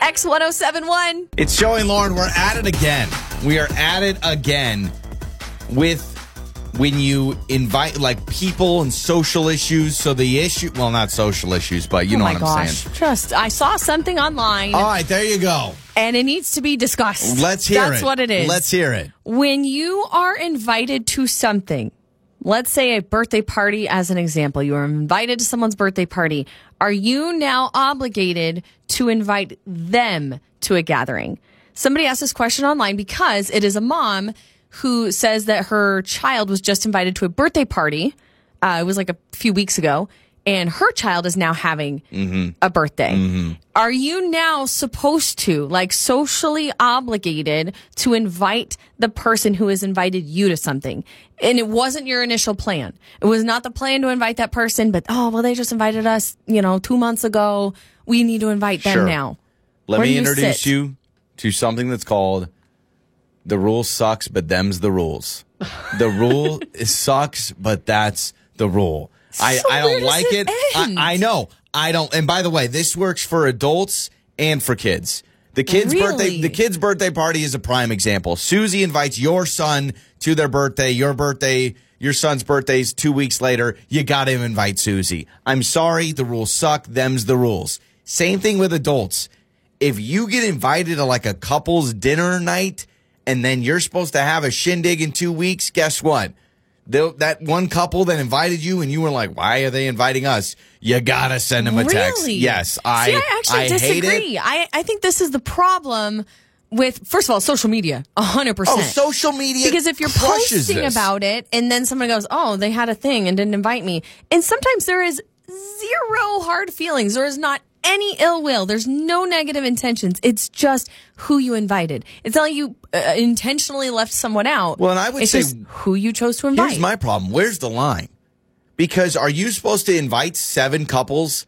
X1071. It's showing, Lauren, we're at it again. We are at it again with when you invite like people and social issues. So the issue, well, not social issues, but you know what I'm saying. I saw something online. All right, there you go. And it needs to be discussed. Let's hear it. That's what it is. Let's hear it. When you are invited to something, let's say a birthday party as an example, you are invited to someone's birthday party. Are you now obligated to invite them to a gathering? Somebody asked this question online because it is a mom who says that her child was just invited to a birthday party. It was like a few weeks ago. And her child is now having a birthday. Are you now supposed to, like, socially obligated to invite the person who has invited you to something? And it wasn't your initial plan. It was not the plan to invite that person, but, they just invited us, 2 months ago. We need to invite them now. Let me introduce you to something that's called the rule sucks, but them's the rules. The rule sucks, but that's the rule. I don't like it. I know. I don't. And by the way, this works for adults and for kids. The kid's birthday party is a prime example. Susie invites your son to their birthday. Your son's birthday is 2 weeks later. You got to invite Susie. I'm sorry. The rules suck. Them's the rules. Same thing with adults. If you get invited to like a couple's dinner night and then you're supposed to have a shindig in 2 weeks, guess what? That one couple that invited you and you were like, why are they inviting us? You gotta send them a text. Yes, I actually disagree. I think this is the problem with, first of all, social media, 100%. Oh, social media because if you're posting about it and then someone goes, they had a thing and didn't invite me. And sometimes there is zero hard feelings. There is not any ill will. There's no negative intentions. It's just who you invited. It's not like you intentionally left someone out. Well, and I would say just who you chose to invite. Here's my problem. Where's the line? Because are you supposed to invite 7 couples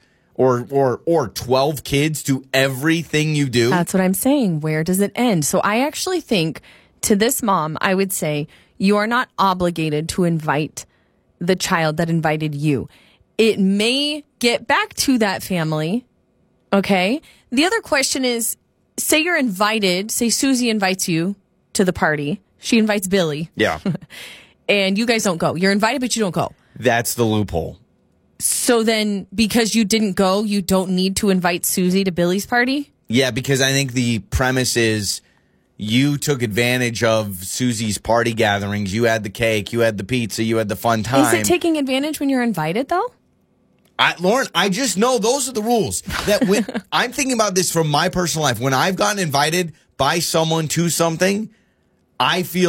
or 12 kids to everything you do? That's what I'm saying. Where does it end? So I actually think to this mom, I would say you are not obligated to invite the child that invited you. It may get back to that family. Okay. The other question is, say you're invited, say Susie invites you to the party. She invites Billy. Yeah. And you guys don't go. You're invited, but you don't go. That's the loophole. So then, because you didn't go, you don't need to invite Susie to Billy's party? Yeah, because I think the premise is you took advantage of Susie's party gatherings. You had the cake, you had the pizza, you had the fun time. Is it taking advantage when you're invited, though? Lauren, I just know those are the rules. That when I'm thinking about this from my personal life, when I've gotten invited by someone to something, I feel